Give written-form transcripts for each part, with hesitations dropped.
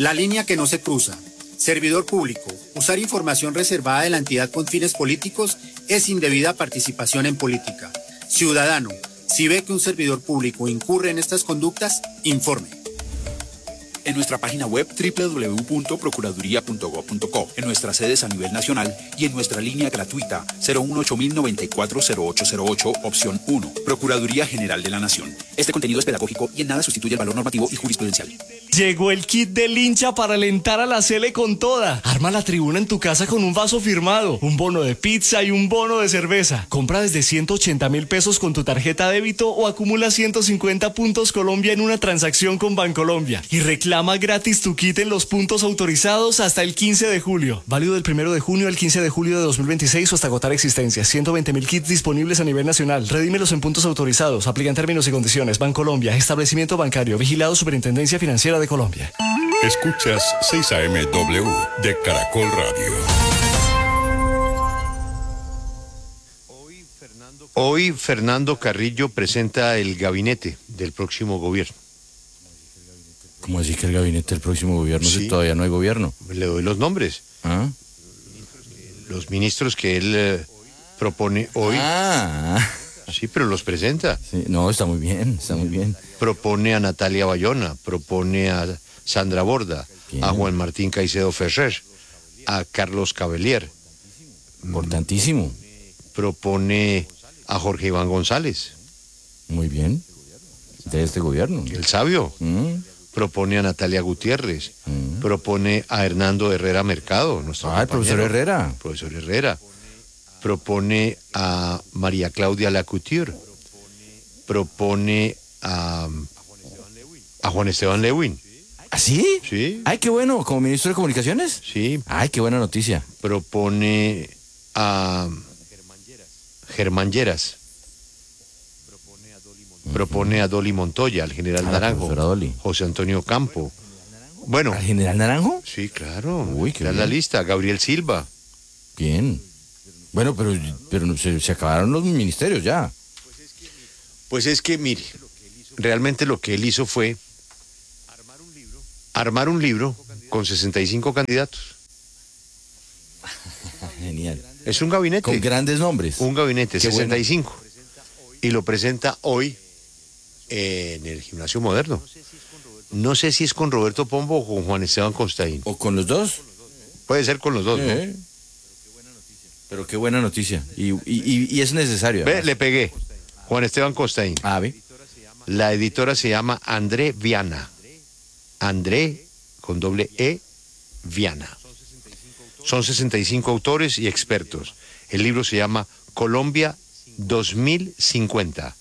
La línea que no se cruza. Servidor público. Usar información reservada de la entidad con fines políticos es indebida participación en política. Ciudadano, si ve que un servidor público incurre en estas conductas, informe. En nuestra página web www.procuraduría.gov.co, en nuestras sedes a nivel nacional y en nuestra línea gratuita 018-094-0808, opción 1, Procuraduría General de la Nación. Este contenido es pedagógico y en nada sustituye el valor normativo y jurisprudencial. Llegó el kit del hincha para alentar a la Sele con toda. Arma la tribuna en tu casa con un vaso firmado, un bono de pizza y un bono de cerveza. Compra desde 180.000 pesos con tu tarjeta débito o acumula 150 puntos Colombia en una transacción con Bancolombia. Y reclama gratis tu kit en los puntos autorizados hasta el 15 de julio. Válido del 1 de junio al 15 de julio de 2026 o hasta agotar existencias. 120.000 kits disponibles a nivel nacional. Redímelos en puntos autorizados. Aplican términos y condiciones. Bancolombia, establecimiento bancario, vigilado Superintendencia Financiera de Colombia. Escuchas 6 AM-W de Caracol Radio. Hoy Fernando Carrillo presenta el gabinete del próximo gobierno. ¿Cómo así que el gabinete del próximo gobierno si todavía no hay gobierno? Le doy los nombres. ¿Ah? Los ministros que él propone hoy. Sí, pero los presenta. Sí, no, está muy bien, está muy bien. Propone a Natalia Bayona, propone a Sandra Borda, bien. A Juan Martín Caicedo Ferrer, a Carlos Cavelier. Importantísimo. Propone a Jorge Iván González. Muy bien. De este gobierno. El sabio. Propone a Natalia Gutiérrez. Propone a Hernando Herrera Mercado. El profesor Herrera. Profesor Herrera. Propone a María Claudia Lacouture. Propone a Juan Esteban Lewin. ¿Ah, sí? Sí. Ay, qué bueno. ¿Como ministro de Comunicaciones? Sí. Ay, qué buena noticia. Propone a Germán Lleras. Propone a Dolly Montoya, al general Naranjo. José Antonio Campo. Bueno. ¿Al general Naranjo? Sí, claro. Uy, qué bien. La lista. Gabriel Silva. Bien. Bueno, pero se acabaron los ministerios ya. Pues es que, mire, realmente lo que él hizo fue armar un libro con 65 candidatos. Genial. Es un gabinete. Con grandes nombres. Un gabinete, qué 65. Bueno. Y lo presenta hoy en el Gimnasio Moderno. No sé si es con Roberto Pombo o con Juan Esteban Costaín. ¿O con los dos? Puede ser con los dos, ¿no? Pero qué buena noticia. Y es necesario. Ve, le pegué. Juan Esteban Costaín. Ve. La editora se llama André Viana. André, con doble E, Viana. Son 65 autores y expertos. El libro se llama Colombia 2050.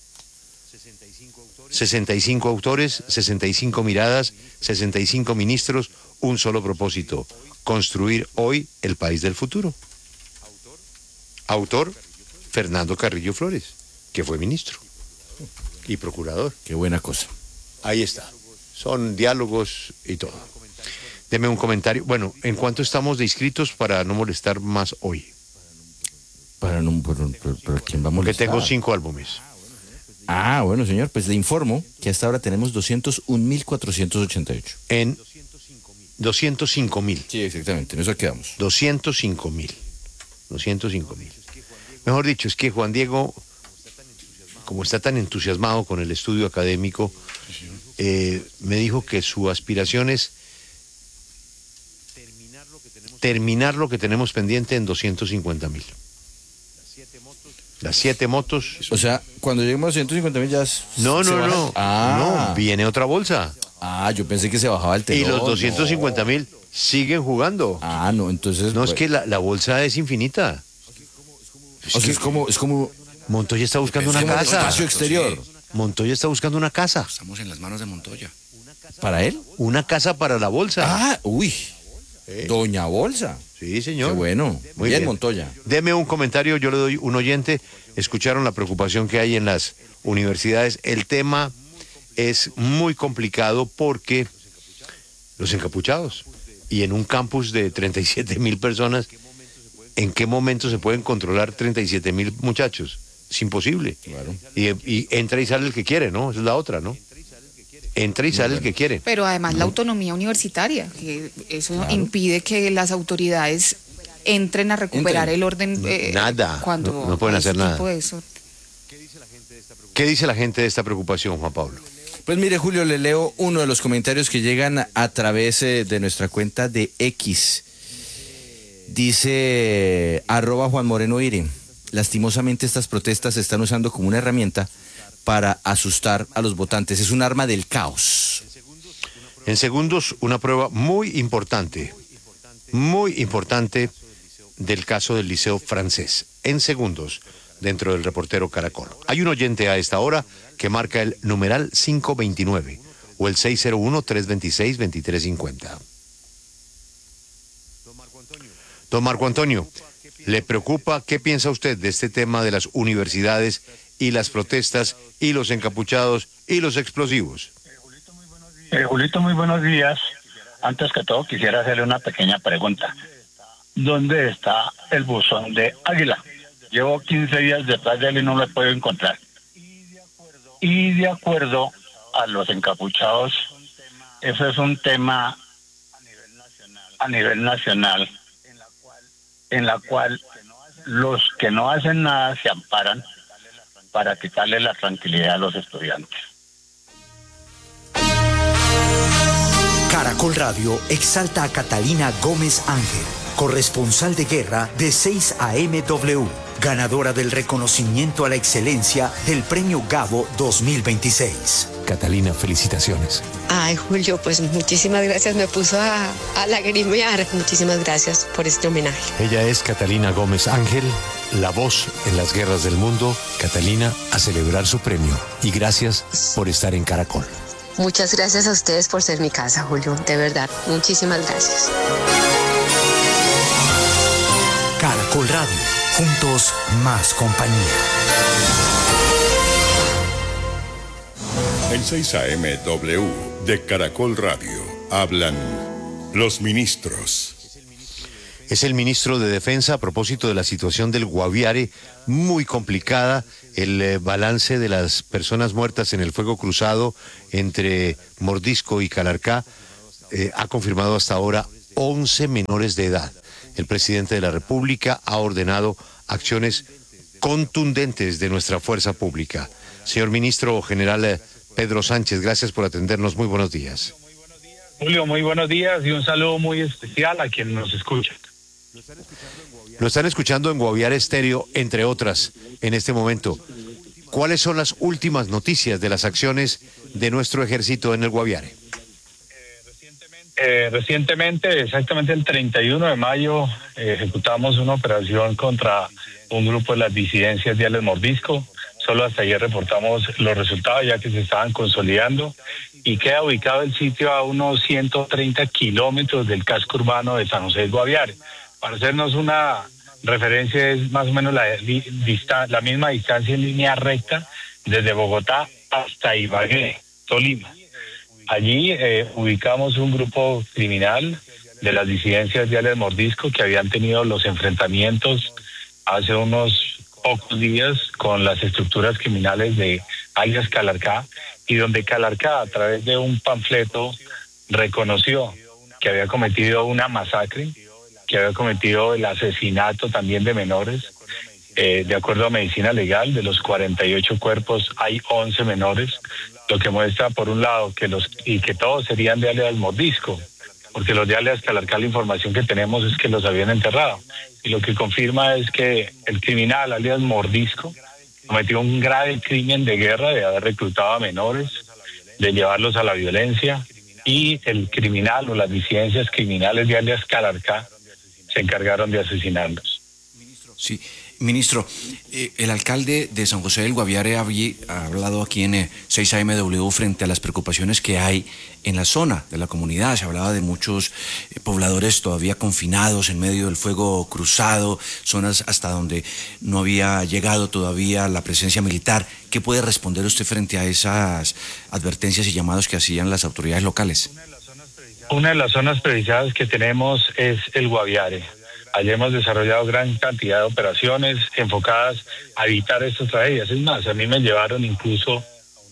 65 autores, 65 miradas, 65 ministros, un solo propósito: construir hoy el país del futuro. Autor, Fernando Carrillo Flores, que fue ministro y procurador. Qué buena cosa. Ahí está. Son diálogos y todo. Deme un comentario. Bueno, ¿en cuánto estamos de inscritos para no molestar más hoy? Pero ¿quién va a molestar? Porque tengo 5 álbumes. Bueno, señor, pues le informo que hasta ahora tenemos 201.488. En 205.000. Sí, exactamente, en eso quedamos. 205.000. Mejor dicho, es que Juan Diego, como está tan entusiasmado con el estudio académico, me dijo que su aspiración es terminar lo que tenemos pendiente en 250.000. Las 7 motos. O sea, cuando lleguemos a 150.000 ya... No. No, viene otra bolsa. Yo pensé que se bajaba el telón. Y los 250.000 siguen jugando. No, entonces... No, es que la bolsa es infinita. O sea, es como... Montoya está buscando una casa. Espacio exterior. Montoya está buscando una casa. Estamos en las manos de Montoya. ¿Para él? Una casa para la bolsa. Doña Bolsa. Sí, señor. Qué bueno. Muy bien, Montoya. Deme un comentario, yo le doy un oyente. Escucharon la preocupación que hay en las universidades. El tema es muy complicado porque los encapuchados. Y en un campus de 37.000 personas, ¿en qué momento se pueden controlar 37.000 muchachos? Es imposible. Claro. Y entra y sale el que quiere, ¿no? Esa es la otra, ¿no? entra y sale el que quiere. Pero además la autonomía universitaria, que eso impide que las autoridades entren a recuperar el orden. Nada, cuando no pueden hacer nada. Eso. ¿Qué dice la gente de esta preocupación, Juan Pablo? Pues mire, Julio, le leo uno de los comentarios que llegan a través de nuestra cuenta de X. Dice @JuanMorenoIre. Lastimosamente estas protestas se están usando como una herramienta para asustar a los votantes. Es un arma del caos. En segundos, una prueba muy importante del caso del Liceo Francés. En segundos, dentro del reportero Caracol. Hay un oyente a esta hora que marca el numeral 529 o el 601-326-2350. Don Marco Antonio, ¿le preocupa? ¿Qué piensa usted de este tema de las universidades y las protestas y los encapuchados y los explosivos? Julito, muy buenos días. Antes que todo quisiera hacerle una pequeña pregunta. ¿Dónde está el buzón de Águila? Llevo 15 días detrás de él y no lo puedo encontrar. Y de acuerdo a los encapuchados, eso es un tema a nivel nacional, en la cual los que no hacen nada se amparan para quitarle la tranquilidad a los estudiantes. Caracol Radio exalta a Catalina Gómez Ángel, corresponsal de guerra de 6AMW, ganadora del reconocimiento a la excelencia del Premio Gabo 2026. Catalina, felicitaciones. Ay, Julio, pues muchísimas gracias, me puso a lagrimear. Muchísimas gracias por este homenaje. Ella es Catalina Gómez Ángel, la voz en las guerras del mundo. Catalina, a celebrar su premio y gracias por estar en Caracol. Muchas gracias a ustedes por ser mi casa, Julio, de verdad, muchísimas gracias. Caracol Radio, juntos más compañía. En 6AMW de Caracol Radio hablan los ministros. Es el ministro de Defensa a propósito de la situación del Guaviare, muy complicada, el balance de las personas muertas en el fuego cruzado entre Mordisco y Calarcá ha confirmado hasta ahora 11 menores de edad. El presidente de la República ha ordenado acciones contundentes de nuestra fuerza pública. Señor ministro general Pedro Sánchez, gracias por atendernos, muy buenos días. Julio, muy buenos días y un saludo muy especial a quien nos escucha. Lo están escuchando en Guaviare Estéreo, entre otras, en este momento. ¿Cuáles son las últimas noticias de las acciones de nuestro ejército en el Guaviare? Recientemente, exactamente el 31 de mayo, ejecutamos una operación contra un grupo de las disidencias de Alias Mordisco. Solo hasta ayer reportamos los resultados ya que se estaban consolidando y queda ubicado el sitio a unos 130 kilómetros del casco urbano de San José del Guaviare. Para hacernos una referencia, es más o menos la misma distancia en línea recta desde Bogotá hasta Ibagué, Tolima. Allí ubicamos un grupo criminal de las disidencias de Alias Mordisco que habían tenido los enfrentamientos hace unos pocos días con las estructuras criminales de alias Calarcá, y donde Calarcá, a través de un panfleto, reconoció que había cometido una masacre, que había cometido el asesinato también de menores. De acuerdo a medicina legal, de los 48 cuerpos hay 11 menores, lo que muestra por un lado que todos serían de alias Mordisco, porque los de alias Calarcá, la información que tenemos es que los habían enterrado, y lo que confirma es que el criminal alias Mordisco cometió un grave crimen de guerra de haber reclutado a menores, de llevarlos a la violencia, y el criminal o las disidencias criminales de alias Calarcá se encargaron de asesinarlos. Sí, ministro, el alcalde de San José del Guaviare ha hablado aquí en 6AMW frente a las preocupaciones que hay en la zona de la comunidad. Se hablaba de muchos pobladores todavía confinados en medio del fuego cruzado, zonas hasta donde no había llegado todavía la presencia militar. ¿Qué puede responder usted frente a esas advertencias y llamados que hacían las autoridades locales? Una de las zonas priorizadas que tenemos es el Guaviare. Allí hemos desarrollado gran cantidad de operaciones enfocadas a evitar estas tragedias. Es más, a mí me llevaron incluso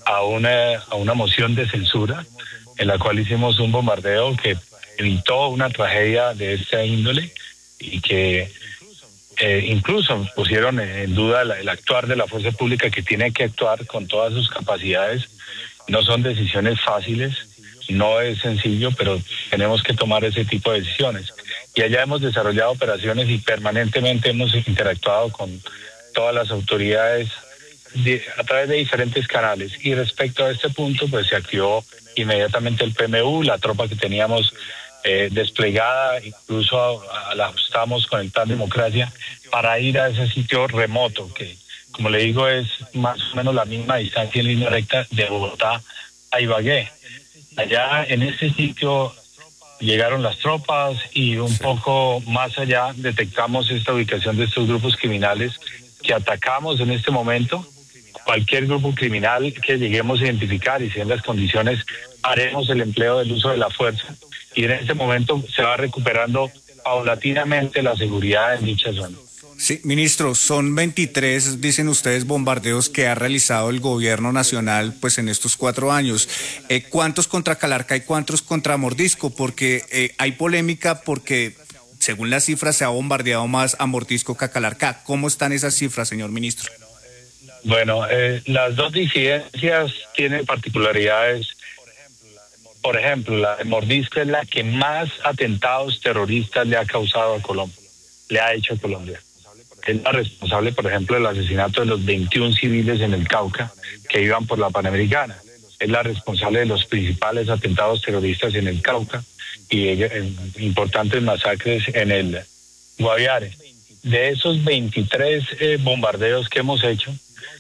a una moción de censura en la cual hicimos un bombardeo que evitó una tragedia de esta índole y que incluso pusieron en duda el actuar de la fuerza pública, que tiene que actuar con todas sus capacidades. No son decisiones fáciles, no es sencillo, pero tenemos que tomar ese tipo de decisiones. Y allá hemos desarrollado operaciones y permanentemente hemos interactuado con todas las autoridades a través de diferentes canales. Y respecto a este punto, pues se activó inmediatamente el PMU, la tropa que teníamos desplegada, incluso la ajustamos con el Plan Democracia para ir a ese sitio remoto, que como le digo es más o menos la misma distancia en línea recta de Bogotá a Ibagué. Allá en ese sitio llegaron las tropas y un poco más allá detectamos esta ubicación de estos grupos criminales que atacamos en este momento. Cualquier grupo criminal que lleguemos a identificar y si en las condiciones haremos el empleo del uso de la fuerza, y en este momento se va recuperando paulatinamente la seguridad en dicha zona. Sí, ministro, son 23, dicen ustedes, bombardeos que ha realizado el gobierno nacional pues en estos 4 años. ¿Cuántos contra Calarcá y cuántos contra Mordisco? Porque hay polémica porque según las cifras se ha bombardeado más a Mordisco que a Calarcá. ¿Cómo están esas cifras, señor ministro? Bueno, las dos disidencias tienen particularidades. Por ejemplo, la de Mordisco es la que más atentados terroristas le ha causado a Colombia, le ha hecho a Colombia. Es la responsable, por ejemplo, del asesinato de los 21 civiles en el Cauca que iban por la Panamericana. Es la responsable de los principales atentados terroristas en el Cauca y importantes masacres en el Guaviare. De esos 23 bombardeos que hemos hecho,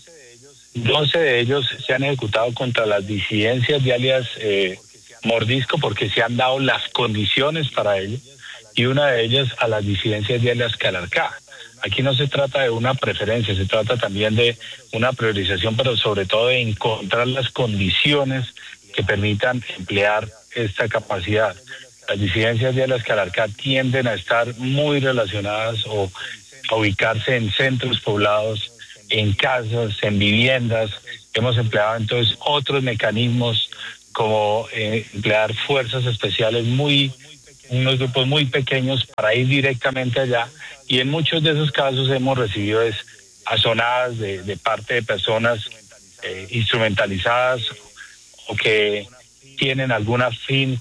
12 de ellos se han ejecutado contra las disidencias de alias Mordisco porque se han dado las condiciones para ello, y una de ellas a las disidencias de alias Calarcá. Aquí no se trata de una preferencia, se trata también de una priorización, pero sobre todo de encontrar las condiciones que permitan emplear esta capacidad. Las disidencias de alias Calarcá tienden a estar muy relacionadas o a ubicarse en centros poblados, en casas, en viviendas. Hemos empleado entonces otros mecanismos como emplear fuerzas especiales, unos grupos muy pequeños para ir directamente allá, y en muchos de esos casos hemos recibido azonadas de parte de personas instrumentalizadas o que tienen algún fin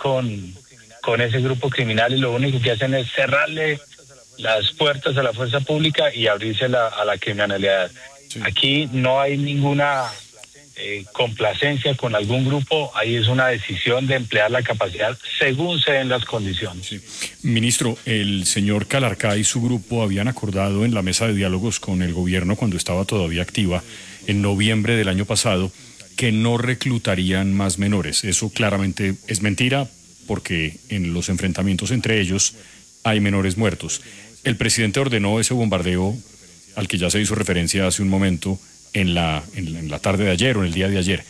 con ese grupo criminal, y lo único que hacen es cerrarle las puertas a la fuerza pública y abrirse a la criminalidad. Sí. Aquí no hay ninguna complacencia con algún grupo, ahí es una decisión de emplear la capacidad según se den las condiciones. Sí. Ministro, el señor Calarcá y su grupo habían acordado en la mesa de diálogos con el gobierno cuando estaba todavía activa en noviembre del año pasado que no reclutarían más menores. Eso claramente es mentira porque en los enfrentamientos entre ellos hay menores muertos. El presidente ordenó ese bombardeo al que ya se hizo referencia hace un momento en la tarde de ayer o en el día de ayer.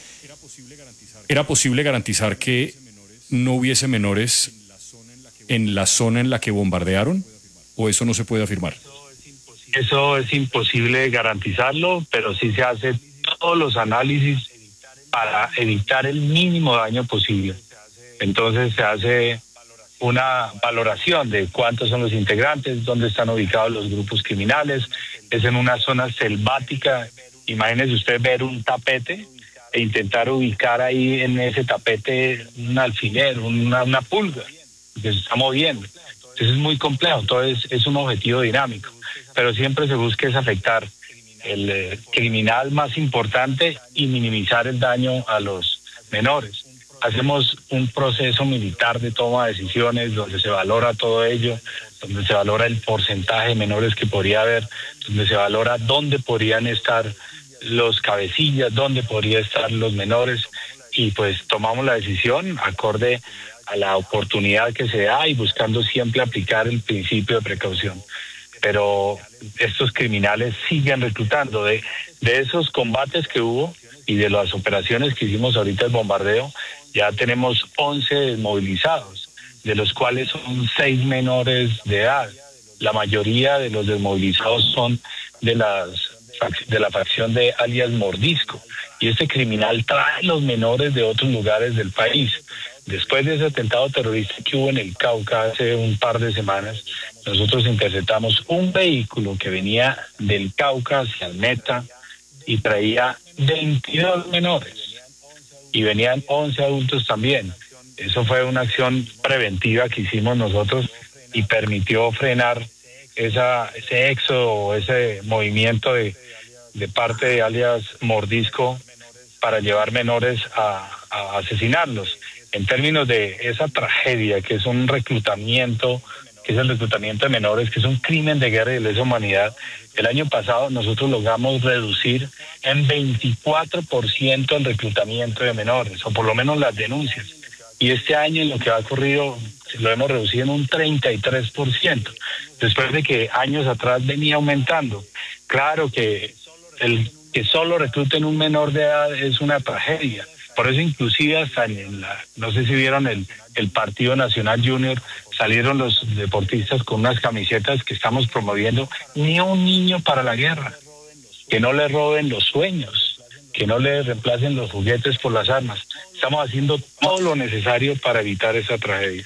¿Era posible garantizar que no hubiese menores en la zona en la que bombardearon? ¿O eso no se puede afirmar? Eso es imposible garantizarlo, pero sí se hace todos los análisis para evitar el mínimo daño posible. Entonces se hace una valoración de cuántos son los integrantes, dónde están ubicados los grupos criminales. Es en una zona selvática. Imagínese usted ver un tapete e intentar ubicar ahí en ese tapete un alfiler, una pulga que se está moviendo. Entonces es muy complejo, entonces es un objetivo dinámico, pero siempre se busca es afectar el criminal más importante y minimizar el daño a los menores. Hacemos un proceso militar de toma de decisiones donde se valora todo ello, donde se valora el porcentaje de menores que podría haber, donde se valora dónde podrían estar los cabecillas, dónde podrían estar los menores, y pues tomamos la decisión acorde a la oportunidad que se da y buscando siempre aplicar el principio de precaución. Pero estos criminales siguen reclutando. De esos combates que hubo y de las operaciones que hicimos ahorita, el bombardeo, ya tenemos 11 desmovilizados, de los cuales son 6 menores de edad. La mayoría de los desmovilizados son de la facción de alias Mordisco, y este criminal trae los menores de otros lugares del país. Después de ese atentado terrorista que hubo en el Cauca hace un par de semanas, nosotros interceptamos un vehículo que venía del Cauca hacia el Meta y traía 22 menores y venían 11 adultos también. Eso fue una acción preventiva que hicimos nosotros y permitió frenar ese éxodo, ese movimiento de parte de alias Mordisco para llevar menores a asesinarlos. En términos de esa tragedia que es un reclutamiento, que es el reclutamiento de menores, que es un crimen de guerra y de lesa humanidad, el año pasado nosotros logramos reducir en 24% el reclutamiento de menores, o por lo menos las denuncias. Y este año en lo que ha ocurrido lo hemos reducido en un 33%, después de que años atrás venía aumentando. Claro que el que solo recluten un menor de edad es una tragedia. Por eso inclusive hasta no sé si vieron el Partido Nacional Junior, salieron los deportistas con unas camisetas que estamos promoviendo, ni un niño para la guerra, que no le roben los sueños, que no le reemplacen los juguetes por las armas. Estamos haciendo todo lo necesario para evitar esa tragedia.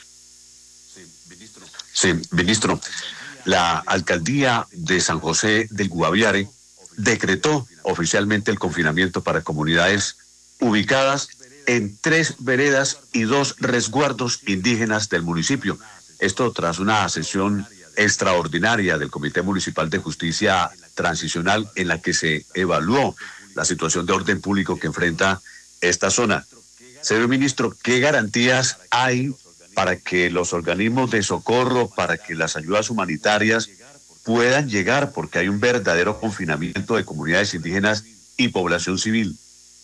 Sí, ministro, la alcaldía de San José del Guaviare decretó oficialmente el confinamiento para comunidades ubicadas en 3 veredas y 2 resguardos indígenas del municipio. Esto tras una sesión extraordinaria del Comité Municipal de Justicia Transicional en la que se evaluó la situación de orden público que enfrenta esta zona. Señor ministro, ¿qué garantías hay para que los organismos de socorro, para que las ayudas humanitarias puedan llegar? Porque hay un verdadero confinamiento de comunidades indígenas y población civil.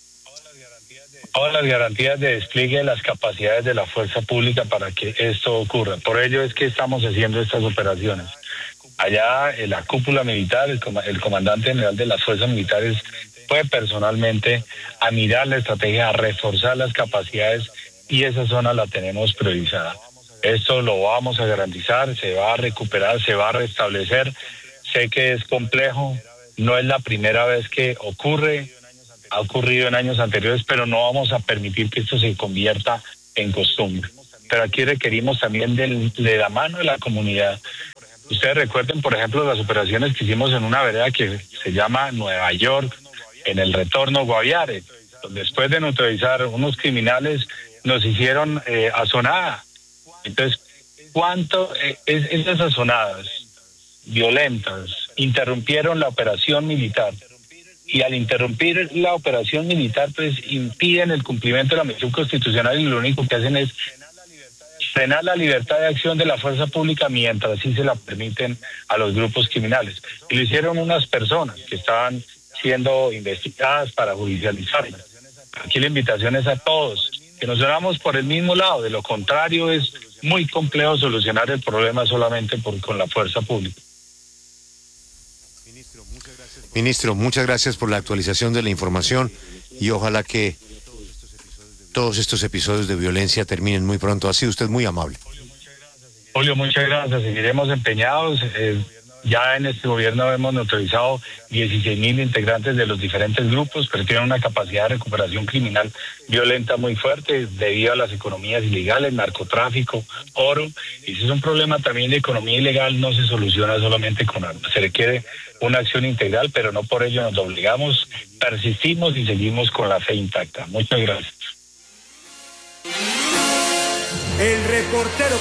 Todas las garantías de despliegue de las capacidades de la fuerza pública para que esto ocurra. Por ello es que estamos haciendo estas operaciones. Allá en la cúpula militar, el comandante general de las fuerzas militares fue personalmente a mirar la estrategia, a reforzar las capacidades, y esa zona la tenemos priorizada. Esto lo vamos a garantizar, se va a recuperar, se va a restablecer. Sé que es complejo, no es la primera vez que ocurre, ha ocurrido en años anteriores, pero no vamos a permitir que esto se convierta en costumbre. Pero aquí requerimos también de la mano de la comunidad. Ustedes recuerden, por ejemplo, las operaciones que hicimos en una vereda que se llama Nueva York, en el retorno Guaviare, donde después de neutralizar unos criminales nos hicieron azonada. Entonces, esas azonadas violentas interrumpieron la operación militar, y al interrumpir la operación militar, pues impiden el cumplimiento de la misión constitucional, y lo único que hacen es frenar la libertad de acción de la fuerza pública mientras sí se la permiten a los grupos criminales. Y lo hicieron unas personas que estaban siendo investigadas para judicializarlas. Aquí la invitación es a todos, que nos unamos por el mismo lado. De lo contrario, es muy complejo solucionar el problema solamente con la fuerza pública. Ministro, muchas gracias por la actualización de la información y ojalá que todos estos episodios de violencia terminen muy pronto. Ha sido usted muy amable. Julio, muchas gracias. Seguiremos empeñados. Ya en este gobierno hemos neutralizado 16.000 integrantes de los diferentes grupos, pero tienen una capacidad de recuperación criminal violenta muy fuerte debido a las economías ilegales, narcotráfico, oro. Y si es un problema también de economía ilegal, no se soluciona solamente con armas. Se requiere una acción integral, pero no por ello nos doblegamos, persistimos y seguimos con la fe intacta. Muchas gracias. El reportero